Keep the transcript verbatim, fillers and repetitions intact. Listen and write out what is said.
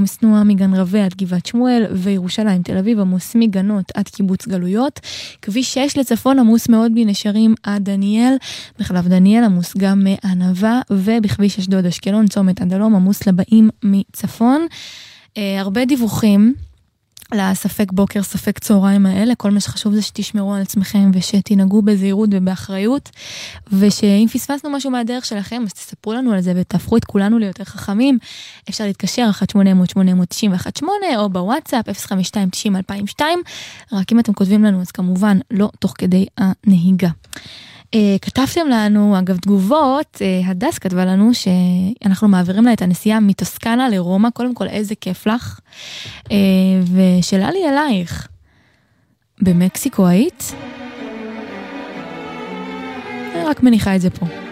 עמוס תנועה מגן רבי עד גבעת שמואל, וירושלים תל אביב עמוס מגנות עד קיבוץ גלויות. כביש שש לצפון עמוס מאוד בנשרים עד דניאל, בחלב דניאל עמוס גם מענבה, ובכביש אשדוד אשקלון צומת עד הלום עמוס לבאים מצפון. אה, הרבה דיווחים לספק בוקר, ספק צהריים האלה. כל מה שחשוב זה שתשמרו על עצמכם ושתנהגו בזהירות ובאחריות, ושאם פספסנו משהו מהדרך שלכם, אז תספרו לנו על זה ותהפכו את כולנו ליותר חכמים. אפשר להתקשר אחת שמונה אפס אפס שמונה אפס תשע אחת שמונה או בוואטסאפ אפס חמש שתיים תשעים אלפיים ושתיים. רק אם אתם כותבים לנו, אז כמובן לא תוך כדי הנהיגה. Uh, כתבתם לנו, אגב תגובות, uh, הדס כתבה לנו שאנחנו מעבירים לה את הנסיעה מטוסקנה לרומא. קודם כל, איזה כיף לך. uh, ושאלה לי אלייך, במקסיקו היית? אני רק מניחה את זה פה.